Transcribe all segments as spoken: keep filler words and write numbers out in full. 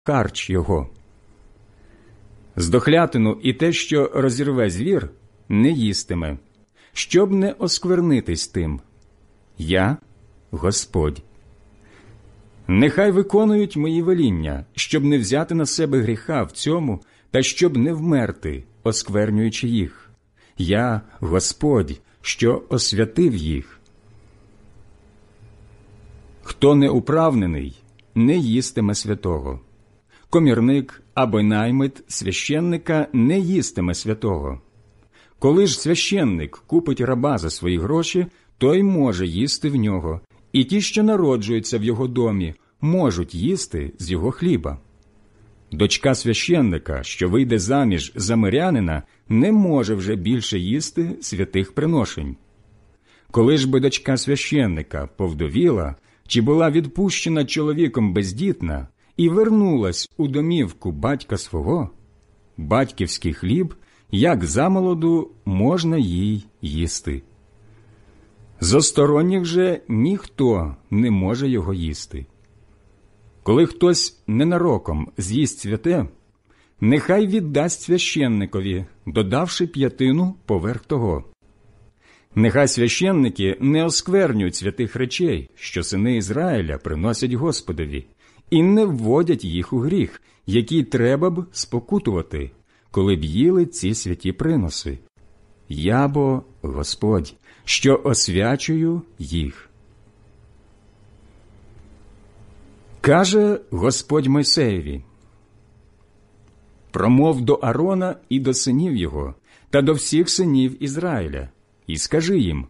харч його. Здохлятину і те, що розірве звір, не їстиме, щоб не осквернитись тим. Я – Господь. Нехай виконують мої веління, щоб не взяти на себе гріха в цьому та щоб не вмерти, осквернюючи їх. Я – Господь, що освятив їх. Хто не управнений, не їстиме святого. Комірник або наймит священника не їстиме святого. Коли ж священник купить раба за свої гроші, той може їсти в нього, і ті, що народжуються в його домі, можуть їсти з його хліба. Дочка священника, що вийде заміж за мирянина, не може вже більше їсти святих приношень. Коли ж би дочка священника повдовіла, чи була відпущена чоловіком бездітна, і вернулась у домівку батька свого, батьківський хліб, як замолоду, можна їй їсти. Зо сторонніх же ніхто не може його їсти. Коли хтось ненароком з'їсть святе, нехай віддасть священникові, додавши п'ятину поверх того. Нехай священники не осквернюють святих речей, що сини Ізраїля приносять Господові, і не вводять їх у гріх, який треба б спокутувати, коли б їли ці святі приноси. Я бо Господь, що освячую їх. Каже Господь Мойсеєві: «Промов до Аарона і до синів його, та до всіх синів Ізраїля, і скажи їм: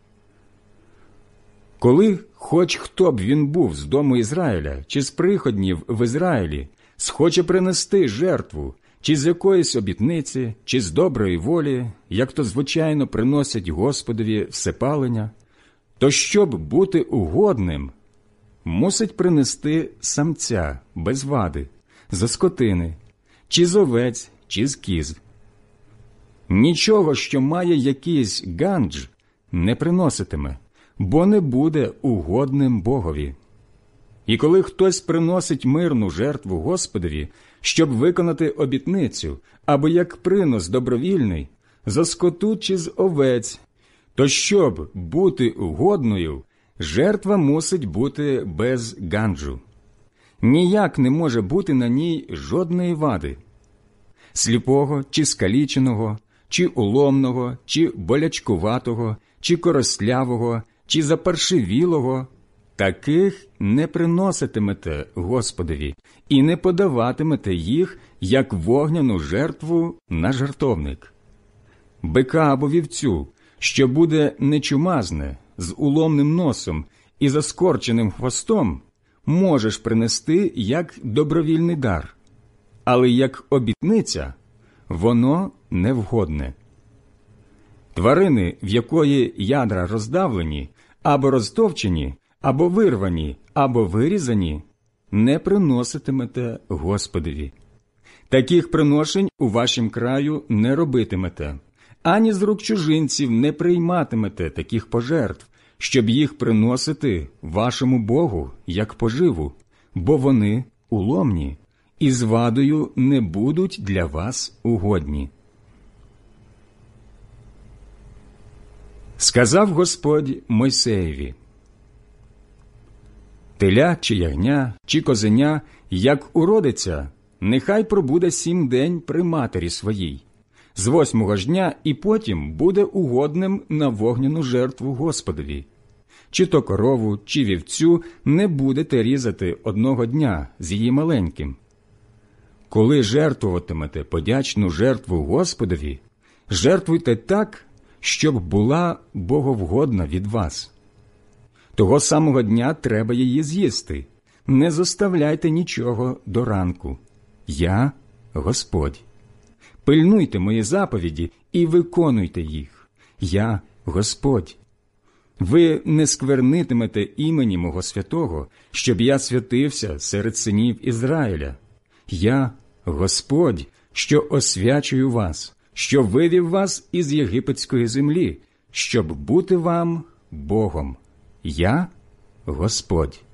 коли хоч хто б він був з дому Ізраїля, чи з приходнів в Ізраїлі, схоче принести жертву, чи з якоїсь обітниці, чи з доброї волі, як то звичайно приносять Господові всепалення, то щоб бути угодним, мусить принести самця без вади, зо скотини, чи з овець, чи з кіз. Нічого, що має якийсь гандж, не приноситиме, бо не буде угодним Богові. І коли хтось приносить мирну жертву Господові, щоб виконати обітницю, або як принос добровільний, за скоту чи з овець, то щоб бути угодною, жертва мусить бути без ганджу. Ніяк не може бути на ній жодної вади. Сліпого чи скаліченого, чи уломного, чи болячкуватого, чи коростлявого, чи запаршивілого – таких не приноситимете Господові і не подаватимете їх, як вогняну жертву на жертовник. Бика або вівцю, що буде нечумазне, з уломним носом і заскорченим хвостом, можеш принести як добровільний дар, але як обітниця воно невгодне. Тварини, в якої ядра роздавлені, або розтовчені, або вирвані, або вирізані, не приноситимете Господові. Таких приношень у вашім краю не робитимете, ані з рук чужинців не прийматимете таких пожертв, щоб їх приносити вашому Богу як поживу, бо вони уломні і з вадою не будуть для вас угодні. Сказав Господь Мойсеєві: теля чи ягня, чи козеня, як уродиться, нехай пробуде сім день при матері своїй, з восьмого ж дня і потім буде угодним на вогняну жертву Господові. Чи то корову, чи вівцю не будете різати одного дня з її маленьким. Коли жертвуватимете подячну жертву Господові, жертвуйте так, щоб була боговгодна від вас. Того самого дня треба її з'їсти. Не зоставляйте нічого до ранку. Я – Господь. Пильнуйте мої заповіді і виконуйте їх. Я – Господь. Ви не сквернитимете імені мого святого, щоб я святився серед синів Ізраїля. Я – Господь, що освячую вас, що вивів вас із єгипетської землі, щоб бути вам Богом. Я – Господь.